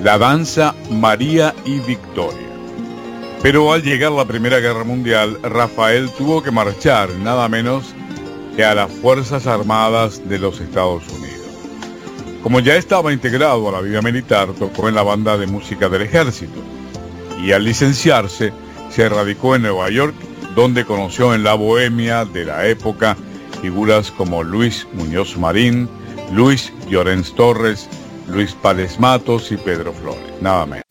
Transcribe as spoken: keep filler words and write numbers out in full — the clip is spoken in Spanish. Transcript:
la danza María y Victoria. Pero al llegar la Primera Guerra Mundial, Rafael tuvo que marchar nada menos que a las Fuerzas Armadas de los Estados Unidos. Como ya estaba integrado a la vida militar, tocó en la banda de música del ejército y al licenciarse se radicó en Nueva York, donde conoció en la bohemia de la época figuras como Luis Muñoz Marín, Luis Llorens Torres, Luis Pález Matos y Pedro Flores, nada menos.